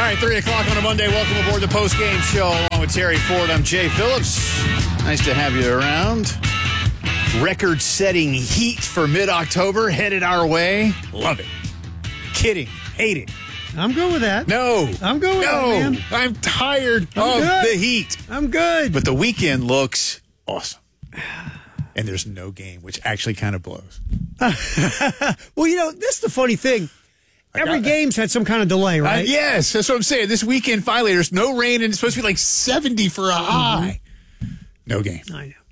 right, 3 o'clock on a Monday. Welcome aboard the post-game show along with Terry Ford. I'm Jay Phillips. Nice to have you around. Record-setting heat for mid-October headed our way. Love it. Kidding. Hate it. I'm good with that. No. I'm good with that, man. I'm tired of good. the heat. I'm good. But the weekend looks awesome. And there's no game, which actually kind of blows. Well, this is the funny thing. Every game's had some kind of delay, right? Yes, that's what I'm saying. This weekend, finally, there's no rain, and it's supposed to be like 70 for a high. No game. I know.